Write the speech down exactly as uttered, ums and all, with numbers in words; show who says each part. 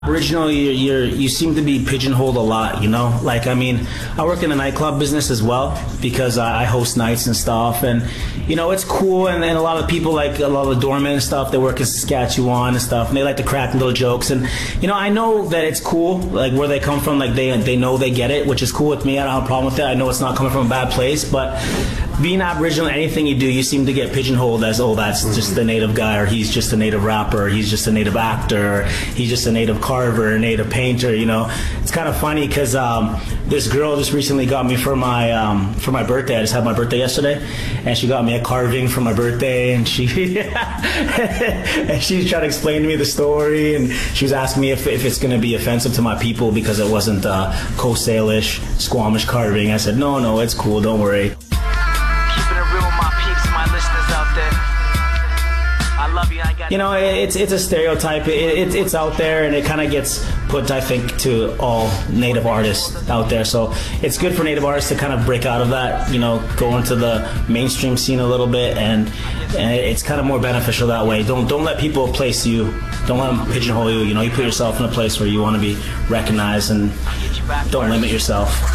Speaker 1: Originally, you're, you're you seem to be pigeonholed a lot, you know. Like, I mean, I work in the nightclub business as well because I, I host nights and stuff, and you know, it's cool. And, and a lot of people, like a lot of the doormen and stuff, they work in Saskatchewan and stuff, and they like to crack little jokes. And you know, I know that it's cool, like where they come from, like they they know they get it, which is cool with me. I don't have a problem with that. I know it's not coming from a bad place, but being Aboriginal, anything you do, you seem to get pigeonholed as, oh, that's just the native guy, or he's just a native rapper, or he's just a native actor, or he's just a native carver, a native painter. You know, it's kind of funny because um, this girl just recently got me for my um, for my birthday. I just had my birthday yesterday, and she got me a carving for my birthday, and she and she's trying to explain to me the story, and she was asking me if, if it's going to be offensive to my people because it wasn't uh, Coast Salish, Squamish carving. I said, no, no, it's cool, don't worry. You know, it's it's a stereotype. It, it, it's out there, and it kind of gets put, I think, to all native artists out there. So it's good for native artists to kind of break out of that, you know, go into the mainstream scene a little bit, and, and it's kind of more beneficial that way. Don't don't let people place you. Don't let them pigeonhole you. You know, you put yourself in a place where you want to be recognized, and don't limit yourself.